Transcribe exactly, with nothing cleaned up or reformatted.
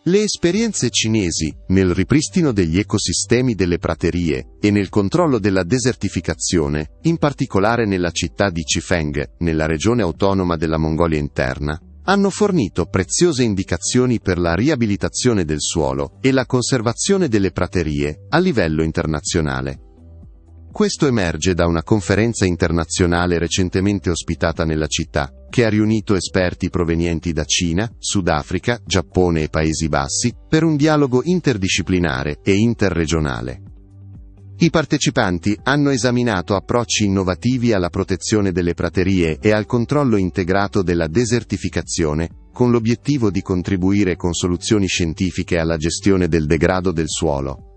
Le esperienze cinesi nel ripristino degli ecosistemi delle praterie e nel controllo della desertificazione, in particolare nella città di Chifeng, nella regione autonoma della Mongolia Interna, hanno fornito preziose indicazioni per la riabilitazione del suolo e la conservazione delle praterie a livello internazionale. Questo emerge da una conferenza internazionale recentemente ospitata nella città, che ha riunito esperti provenienti da Cina, Sudafrica, Giappone e Paesi Bassi, per un dialogo interdisciplinare e interregionale. I partecipanti hanno esaminato approcci innovativi alla protezione delle praterie e al controllo integrato della desertificazione, con l'obiettivo di contribuire con soluzioni scientifiche alla gestione del degrado del suolo.